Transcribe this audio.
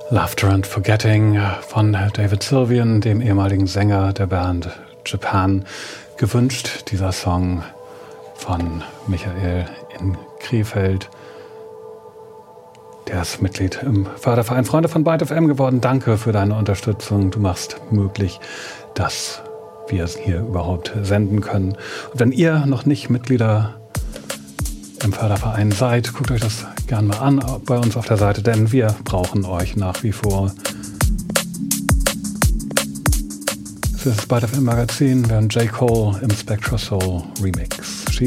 Laughter and Forgetting von David Sylvian, dem ehemaligen Sänger der Band Japan, gewünscht. Dieser Song von Michael in Krefeld. Der ist Mitglied im Förderverein Freunde von Byte FM geworden. Danke für deine Unterstützung. Du machst möglich, dass wir es hier überhaupt senden können. Und wenn ihr noch nicht Mitglieder im Förderverein seid, guckt euch das gerne mal an bei uns auf der Seite, denn wir brauchen euch nach wie vor. Es ist das Byte FM Magazin, wir hören J. Cole im Spectra Soul Remix.